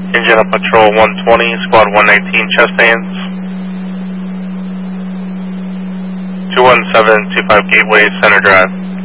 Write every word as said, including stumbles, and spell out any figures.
Engine up Patrol one twenty, Squad one nineteen, chest hands. two one seven two five Gateway, Center Drive.